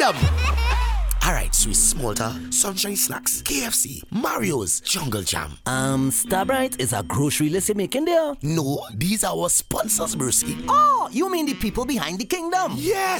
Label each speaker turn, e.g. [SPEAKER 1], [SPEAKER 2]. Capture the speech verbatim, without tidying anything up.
[SPEAKER 1] kingdom. Alright, Swiss Malta, Sunshine Snacks, K F C, Mario's, Jungle Jam.
[SPEAKER 2] Um, Starbright is a grocery list you're making there?
[SPEAKER 1] No, these are our sponsors, Brewski.
[SPEAKER 2] Oh, you mean the people behind the kingdom?
[SPEAKER 1] Yes.